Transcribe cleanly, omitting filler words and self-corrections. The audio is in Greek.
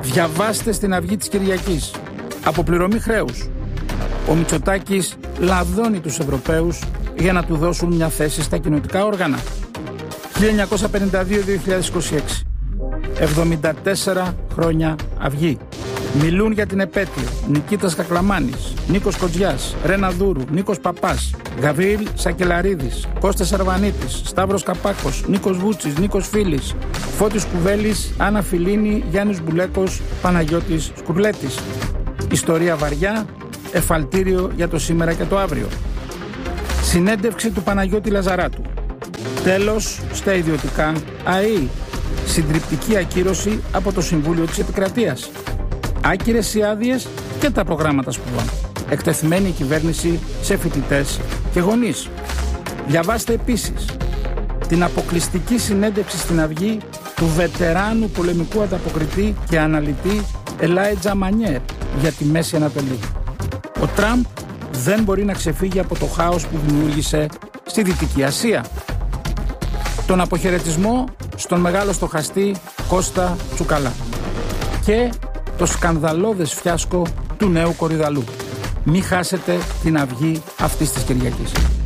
Διαβάστε στην Αυγή της Κυριακής. Αποπληρωμή χρέους. Ο Μητσοτάκης λαδώνει τους Ευρωπαίους για να του δώσουν μια θέση στα κοινοτικά όργανα. 1952-2026. 74 χρόνια Αυγή. Μιλούν για την επέτειο Νικήτας Κακλαμάνης, Νίκος Κοντζιάς, Ρένα Δούρου, Νίκος Παπάς, Γαβρίλ Σακελαρίδης, Κώστας Αρβανίτης, Σταύρος Καπάκος, Νίκος Βούτσης, Νίκος Φίλης, Φώτης Κουβέλης, Άννα Φιλίνη, Γιάννης Μπουλέκος, Παναγιώτης Σκουρλέτης. Ιστορία βαριά, εφαλτήριο για το σήμερα και το αύριο. Συνέντευξη του Παναγιώτη Λαζαράτου. Τέλος στα ιδιωτικά ΑΕΗ. Συντριπτική ακύρωση από το Συμβούλιο της Επικρατείας. Άκυρες οι άδειες και τα προγράμματα σπουδών. Εκτεθειμένη η κυβέρνηση σε φοιτητές και γονείς. Διαβάστε επίσης την αποκλειστική συνέντευξη στην Αυγή του βετεράνου πολεμικού ανταποκριτή και αναλυτή Ελάιτζα Μανιέρ για τη Μέση Ανατολή. Ο Τραμπ δεν μπορεί να ξεφύγει από το χάος που δημιούργησε στη Δυτική Ασία. Τον αποχαιρετισμό στον μεγάλο στοχαστή Κώστα Τσουκαλά. Και το σκανδαλώδες φιάσκο του νέου Κορυδαλού. Μη χάσετε την Αυγή αυτής της Κυριακής.